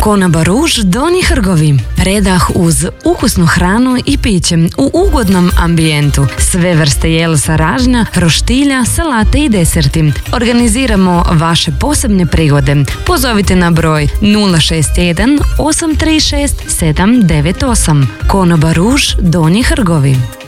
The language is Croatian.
Konoba Ruž Donji Hrgovi. Predah uz ukusnu hranu i piće u ugodnom ambijentu. Sve vrste jelsa ražnja, roštilja, salate i deserti. Organiziramo vaše posebne prigode. Pozovite na broj 061 836 798. Konoba Ruž Donji Hrgovi.